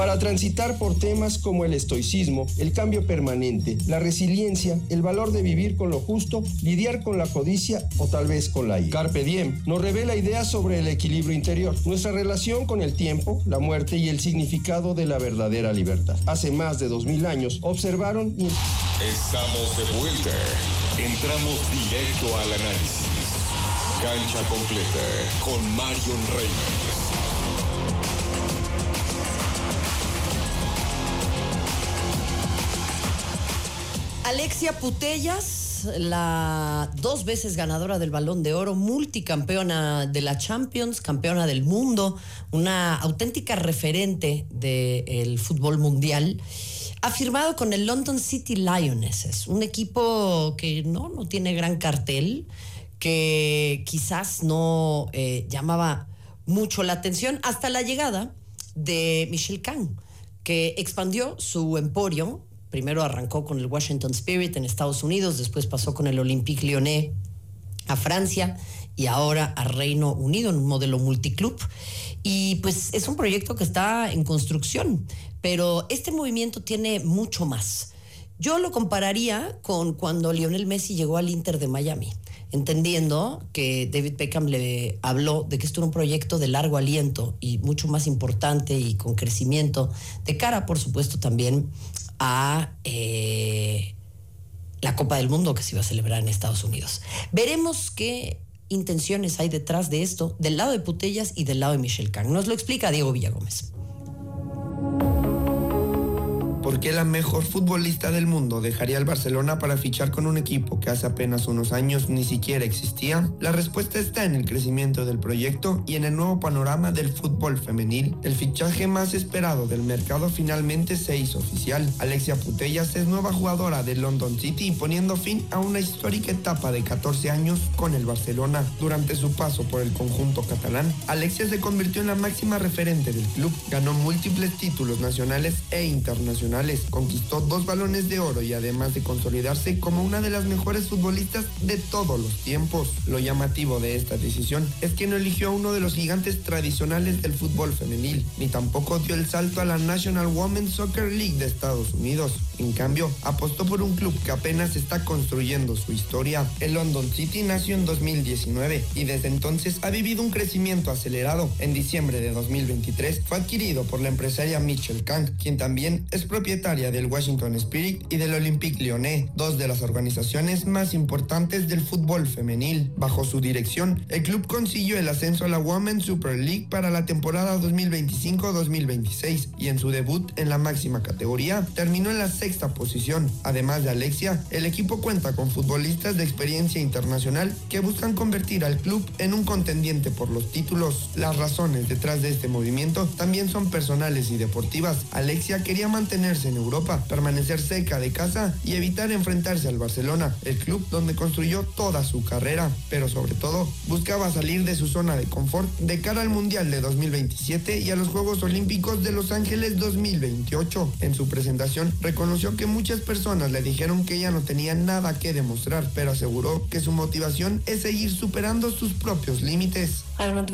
para transitar por temas como el estoicismo, el cambio permanente, la resiliencia, el valor de vivir con lo justo, lidiar con la codicia o tal vez con la ira. Carpe Diem nos revela ideas sobre el equilibrio interior, nuestra relación con el tiempo, la muerte y el significado de la verdadera libertad. Hace más de 2000 años observaron y... Estamos de vuelta. Entramos directo al análisis. Cancha completa con Marion Reimers. Alexia Putellas, la 2 veces ganadora del Balón de Oro, multicampeona de la Champions, campeona del mundo, una auténtica referente del fútbol mundial, ha firmado con el London City Lionesses, un equipo que no tiene gran cartel, que quizás no llamaba mucho la atención hasta la llegada de Michel Kahn, que expandió su emporio. Primero arrancó con el Washington Spirit en Estados Unidos, después pasó con el Olympique Lyonnais a Francia y ahora a Reino Unido en un modelo multiclub. Y pues es un proyecto que está en construcción, pero este movimiento tiene mucho más. Yo lo compararía con cuando Lionel Messi llegó al Inter de Miami, entendiendo que David Beckham le habló de que esto era un proyecto de largo aliento y mucho más importante y con crecimiento de cara, por supuesto, también a la Copa del Mundo que se iba a celebrar en Estados Unidos. Veremos qué intenciones hay detrás de esto, del lado de Putellas y del lado de Michel Kahn. Nos lo explica Diego Villagómez. ¿Por qué la mejor futbolista del mundo dejaría el Barcelona para fichar con un equipo que hace apenas unos años ni siquiera existía? La respuesta está en el crecimiento del proyecto y en el nuevo panorama del fútbol femenil. El fichaje más esperado del mercado finalmente se hizo oficial. Alexia Putellas es nueva jugadora del London City, poniendo fin a una histórica etapa de 14 años con el Barcelona. Durante su paso por el conjunto catalán, Alexia se convirtió en la máxima referente del club. Ganó múltiples títulos nacionales e internacionales. Conquistó 2 balones de oro y además de consolidarse como una de las mejores futbolistas de todos los tiempos. Lo llamativo de esta decisión es que no eligió a uno de los gigantes tradicionales del fútbol femenil, ni tampoco dio el salto a la National Women's Soccer League de Estados Unidos. En cambio, apostó por un club que apenas está construyendo su historia. El London City nació en 2019 y desde entonces ha vivido un crecimiento acelerado. En diciembre de 2023 fue adquirido por la empresaria Michel Kahn, quien también es propietaria del Washington Spirit y del Olympique Lyonnais, 2 de las organizaciones más importantes del fútbol femenil. Bajo su dirección, el club consiguió el ascenso a la Women's Super League para la temporada 2025-2026 y en su debut en la máxima categoría terminó en la 6ª posición. Además de Alexia, el equipo cuenta con futbolistas de experiencia internacional que buscan convertir al club en un contendiente por los títulos. Las razones detrás de este movimiento también son personales y deportivas. Alexia quería mantenerse en Europa, permanecer cerca de casa y evitar enfrentarse al Barcelona, el club donde construyó toda su carrera, pero sobre todo buscaba salir de su zona de confort de cara al Mundial de 2027 y a los Juegos Olímpicos de Los Ángeles 2028. En su presentación reconoció que muchas personas le dijeron que ella no tenía nada que demostrar, pero aseguró que su motivación es seguir superando sus propios límites.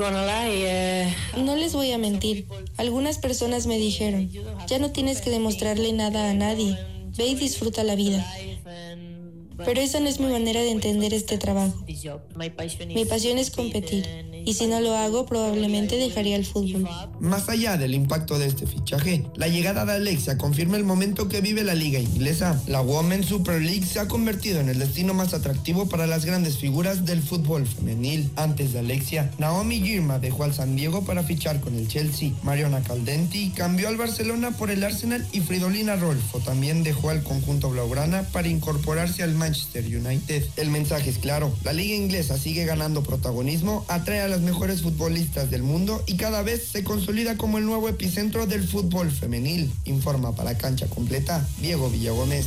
No les voy a mentir, algunas personas me dijeron, ya no tienes que demostrarle nada a nadie, ve y disfruta la vida. Pero esa no es mi manera de entender este trabajo. Mi pasión es competir, y si no lo hago, probablemente dejaría el fútbol. Más allá del impacto de este fichaje, la llegada de Alexia confirma el momento que vive la liga inglesa. La Women's Super League se ha convertido en el destino más atractivo para las grandes figuras del fútbol femenil. Antes de Alexia, Naomi Girma dejó al San Diego para fichar con el Chelsea. Mariona Caldenti cambió al Barcelona por el Arsenal y Fridolina Rolfo también dejó al conjunto blaugrana para incorporarse al Manchester United. El mensaje es claro, la liga inglesa sigue ganando protagonismo, atrae a las mejores futbolistas del mundo y cada vez se consolida como el nuevo epicentro del fútbol femenil. Informa para Cancha Completa, Diego Villagómez.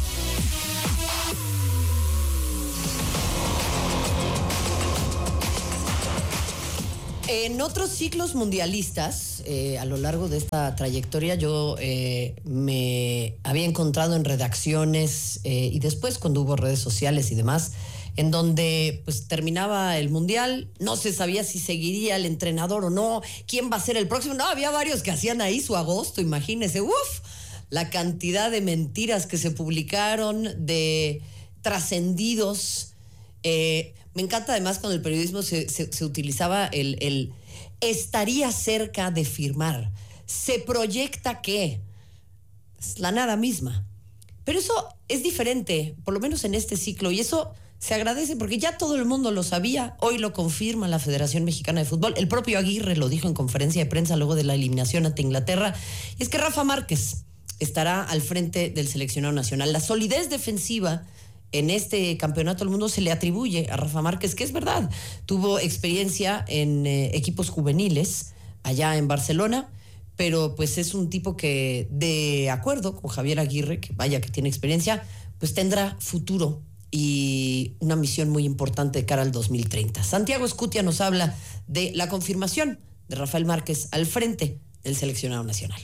En otros ciclos mundialistas, a lo largo de esta trayectoria, yo me había encontrado en redacciones y después cuando hubo redes sociales y demás, en donde pues terminaba el Mundial, no se sabía si seguiría el entrenador o no, quién va a ser el próximo. No, había varios que hacían ahí su agosto, imagínense, la cantidad de mentiras que se publicaron, de trascendidos. Me encanta además cuando el periodismo se utilizaba el estaría cerca de firmar, se proyecta que es la nada misma. Pero eso es diferente, por lo menos en este ciclo, y eso se agradece porque ya todo el mundo lo sabía. Hoy lo confirma la Federación Mexicana de Fútbol. El propio Aguirre lo dijo en conferencia de prensa luego de la eliminación ante Inglaterra. Y es que Rafa Márquez estará al frente del seleccionado nacional. La solidez defensiva en este campeonato del mundo se le atribuye a Rafa Márquez, que es verdad, tuvo experiencia en equipos juveniles allá en Barcelona, pero pues es un tipo que, de acuerdo con Javier Aguirre, que vaya que tiene experiencia, pues tendrá futuro y una misión muy importante de cara al 2030. Santiago Escutia nos habla de la confirmación de Rafael Márquez al frente del seleccionado nacional.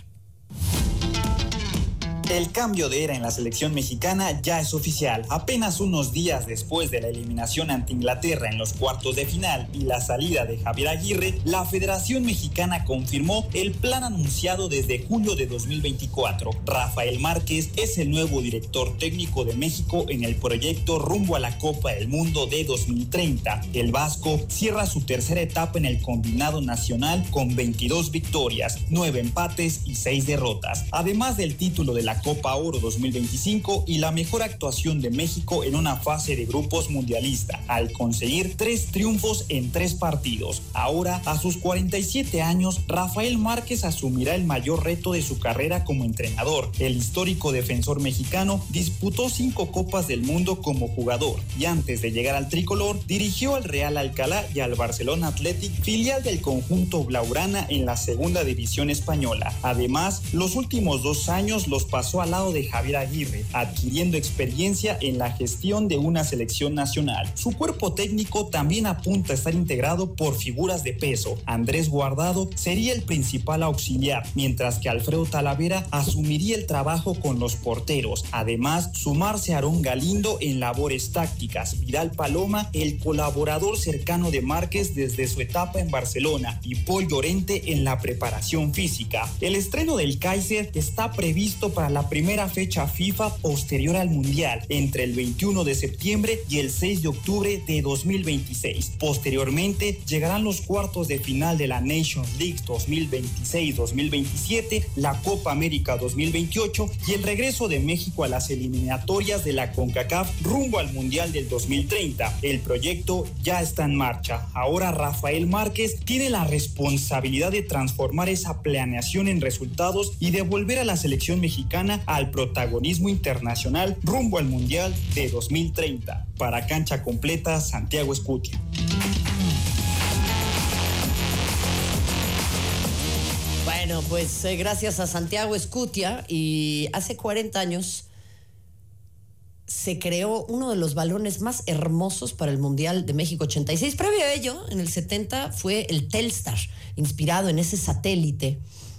El cambio de era en la selección mexicana ya es oficial. Apenas unos días después de la eliminación ante Inglaterra en los cuartos de final y la salida de Javier Aguirre, la Federación Mexicana confirmó el plan anunciado desde julio de 2024. Rafael Márquez es el nuevo director técnico de México en el proyecto rumbo a la Copa del Mundo de 2030. El vasco cierra su tercera etapa en el combinado nacional con 22 victorias, 9 empates y 6 derrotas. Además del título de la Copa Oro 2025 y la mejor actuación de México en una fase de grupos mundialista, al conseguir 3 triunfos en 3 partidos. Ahora, a sus 47 años, Rafael Márquez asumirá el mayor reto de su carrera como entrenador. El histórico defensor mexicano disputó 5 Copas del Mundo como jugador y antes de llegar al tricolor, dirigió al Real Alcalá y al Barcelona Athletic, filial del conjunto blaugrana en la segunda división española. Además, los últimos 2 años los pasó al lado de Javier Aguirre, adquiriendo experiencia en la gestión de una selección nacional. Su cuerpo técnico también apunta a estar integrado por figuras de peso. Andrés Guardado sería el principal auxiliar, mientras que Alfredo Talavera asumiría el trabajo con los porteros. Además, sumarse a Aarón Galindo en labores tácticas, Vidal Paloma, el colaborador cercano de Márquez desde su etapa en Barcelona, y Paul Llorente en la preparación física. El estreno del Kaiser está previsto para la primera fecha FIFA posterior al Mundial, entre el 21 de septiembre y el 6 de octubre de 2026. Posteriormente, llegarán los cuartos de final de la Nations League 2026-2027, la Copa América 2028 y el regreso de México a las eliminatorias de la CONCACAF rumbo al Mundial del 2030. El proyecto ya está en marcha. Ahora Rafael Márquez tiene la responsabilidad de transformar esa planeación en resultados y devolver a la selección mexicana al protagonismo internacional rumbo al Mundial de 2030. Para Cancha Completa, Santiago Escutia. Bueno, pues gracias a Santiago Escutia, y hace 40 años se creó uno de los balones más hermosos para el Mundial de México 86. Previo a ello, en el 70, fue el Telstar, inspirado en ese satélite,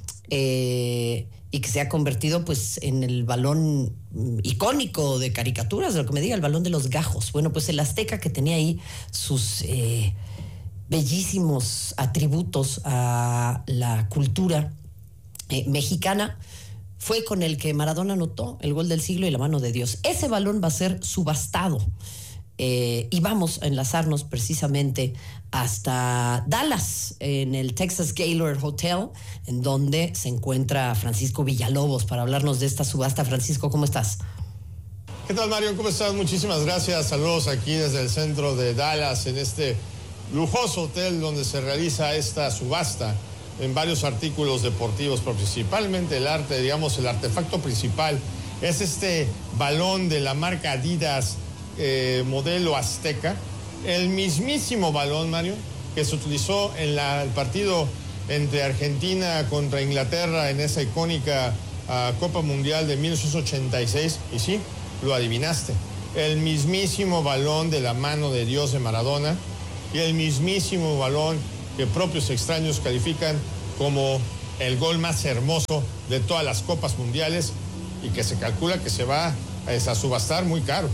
y que se ha convertido pues en el balón icónico de caricaturas, de lo que me diga, el balón de los gajos. Bueno, pues el Azteca, que tenía ahí sus bellísimos atributos a la cultura mexicana, fue con el que Maradona anotó el gol del siglo y la mano de Dios. Ese balón va a ser subastado. Y vamos a enlazarnos precisamente hasta Dallas, en el Texas Gaylord Hotel, en donde se encuentra Francisco Villalobos para hablarnos de esta subasta. Francisco, ¿cómo estás? ¿Qué tal, Mario? ¿Cómo estás? Muchísimas gracias. Saludos aquí desde el centro de Dallas, en este lujoso hotel donde se realiza esta subasta en varios artículos deportivos, pero principalmente el arte, digamos, el artefacto principal es este balón de la marca Adidas, modelo Azteca, el mismísimo balón, Mario, que se utilizó en el partido entre Argentina contra Inglaterra en esa icónica Copa Mundial de 1986, y sí, lo adivinaste, el mismísimo balón de la mano de Dios de Maradona, y el mismísimo balón que propios extraños califican como el gol más hermoso de todas las copas mundiales, y que se calcula que se va a subastar muy caro.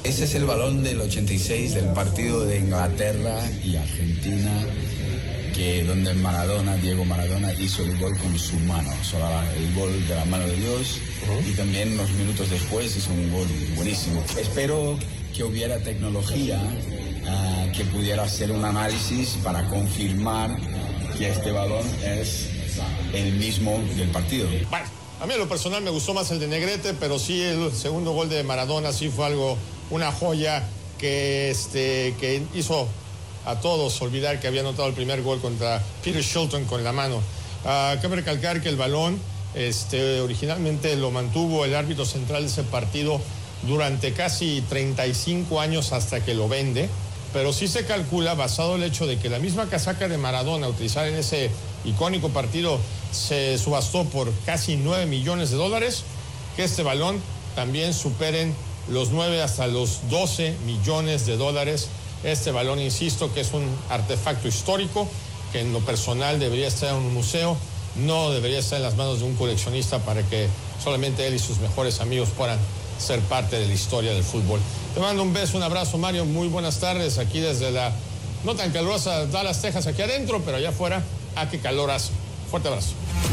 Ese es el balón del 86 del partido de Inglaterra y Argentina, que donde Diego Maradona hizo el gol con su mano, el gol de la mano de Dios, y también unos minutos después hizo un gol buenísimo. Espero que hubiera tecnología que pudiera hacer un análisis para confirmar que este balón es el mismo del partido. Bueno, a mí en lo personal me gustó más el de Negrete, pero sí el segundo gol de Maradona sí fue una joya que hizo a todos olvidar que había anotado el primer gol contra Peter Shilton con la mano. Cabe recalcar que el balón originalmente lo mantuvo el árbitro central de ese partido durante casi 35 años hasta que lo vende, pero sí se calcula, basado en el hecho de que la misma casaca de Maradona utilizada en ese icónico partido se subastó por casi $9 millones, que este balón también superen los 9 hasta los 12 millones de dólares. Este balón, insisto, que es un artefacto histórico que en lo personal debería estar en un museo, no debería estar en las manos de un coleccionista para que solamente él y sus mejores amigos puedan ser parte de la historia del fútbol. Te mando un beso, un abrazo, Mario, muy buenas tardes aquí desde la no tan calurosa Dallas, Texas, aquí adentro, pero allá afuera, qué calor hace. Fuerte abrazo.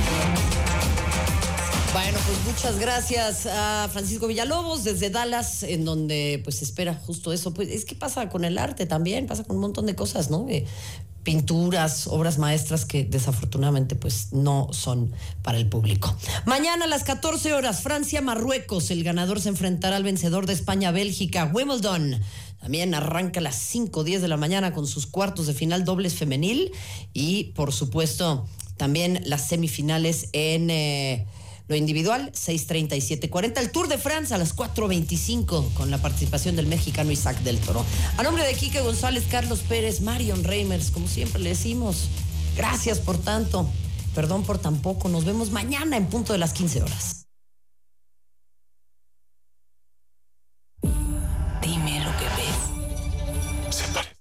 Bueno, pues muchas gracias a Francisco Villalobos desde Dallas, en donde pues espera justo eso. Pues es que pasa con el arte también, pasa con un montón de cosas, ¿no? Pinturas, obras maestras que desafortunadamente pues no son para el público. Mañana a las 14 horas, Francia-Marruecos. El ganador se enfrentará al vencedor de España-Bélgica, Wimbledon. También arranca a las 5:10 de la mañana con sus cuartos de final dobles femenil y, por supuesto, también las semifinales en lo individual, 6:30 y 7:40. El Tour de France a las 4:25 con la participación del mexicano Isaac del Toro. A nombre de Quique González, Carlos Pérez, Marion Reimers, como siempre le decimos, gracias por tanto, perdón por tan poco. Nos vemos mañana en punto de las 15 horas. Dime lo que ves. Se parece.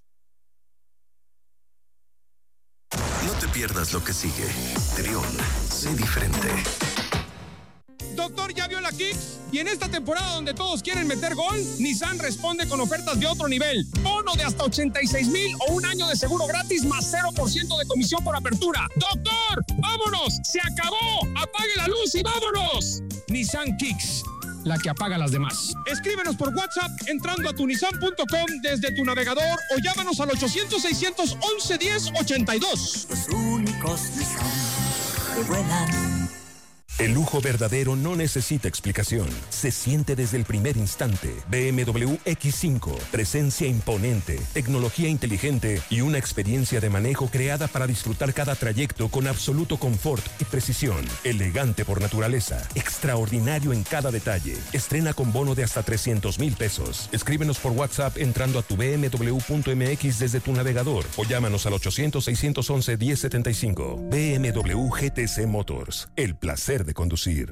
No te pierdas lo que sigue. Trión, sé diferente. Doctor, ¿ya vio la Kicks? Y en esta temporada donde todos quieren meter gol, Nissan responde con ofertas de otro nivel. Bono de hasta 86,000 o un año de seguro gratis más 0% de comisión por apertura. ¡Doctor! ¡Vámonos! ¡Se acabó! ¡Apague la luz y vámonos! Nissan Kicks, la que apaga las demás. Escríbenos por WhatsApp entrando a tunisan.com desde tu navegador o llámanos al 800-611-1082. Los únicos Nissan que vuelan. El lujo verdadero no necesita explicación. Se siente desde el primer instante. BMW X5. Presencia imponente, tecnología inteligente y una experiencia de manejo creada para disfrutar cada trayecto con absoluto confort y precisión. Elegante por naturaleza. Extraordinario en cada detalle. Estrena con bono de hasta 300,000 pesos. Escríbenos por WhatsApp entrando a tu bmw.mx desde tu navegador o llámanos al 800-611-1075. BMW GTC Motors. El placer de conducir.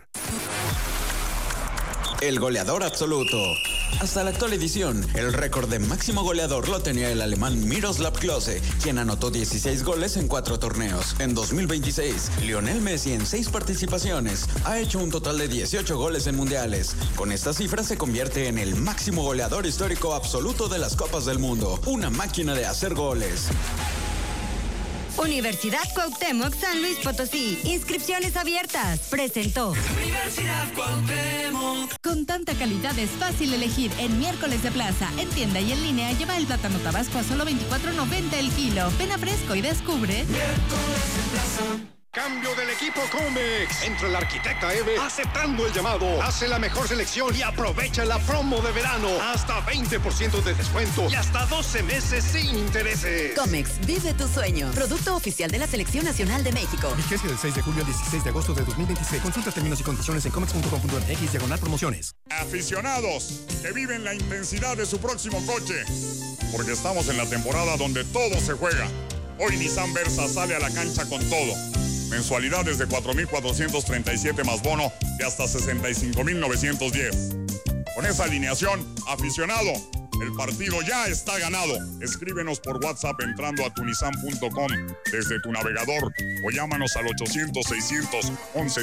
El goleador absoluto. Hasta la actual edición, el récord de máximo goleador lo tenía el alemán Miroslav Klose, quien anotó 16 goles en 4 torneos. En 2026, Lionel Messi en 6 participaciones ha hecho un total de 18 goles en mundiales. Con esta cifra se convierte en el máximo goleador histórico absoluto de las Copas del Mundo. Una máquina de hacer goles. Universidad Cuauhtémoc San Luis Potosí. Inscripciones abiertas. Presentó. Universidad Cuauhtémoc. Con tanta calidad es fácil elegir en Miércoles de Plaza. En tienda y en línea lleva el plátano tabasco a solo $24.90 el kilo. Ven a Fresco y descubre. Miércoles de Plaza. Cambio del equipo Comex. Entra el arquitecta Eve aceptando el llamado. Hace la mejor selección y aprovecha la promo de verano. Hasta 20% de descuento y hasta 12 meses sin intereses. Comex, vive tu sueño. Producto oficial de la Selección Nacional de México. Vigencia del 6 de julio al 16 de agosto de 2026. Consulta términos y condiciones en comex.com.mx/promociones. Aficionados que viven la intensidad de su próximo coche. Porque estamos en la temporada donde todo se juega. Hoy Nissan Versa sale a la cancha con todo. Mensualidades de 4,437 más bono de hasta 65,910. Con esa alineación, aficionado, el partido ya está ganado. Escríbenos por WhatsApp entrando a tunisan.com desde tu navegador o llámanos al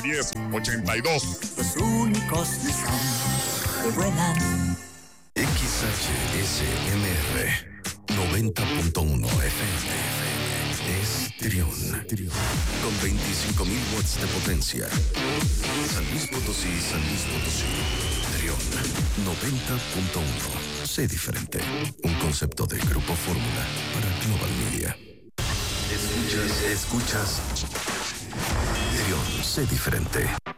800-611-1082. Los únicos Nissan que vuelan. XEU XHSMR 90.1 FM. Es Trión. Con 25,000 watts de potencia. San Luis Potosí. Trión 90.1. Sé diferente. Un concepto de Grupo Fórmula para Global Media. Escuchas. Trión, sé diferente.